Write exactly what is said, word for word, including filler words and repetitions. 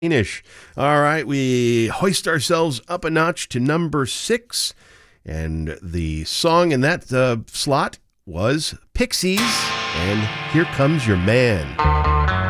Danish. All right, we hoist ourselves up a notch to number six, and the song in that uh, slot was Pixies, and Here Comes Your Man.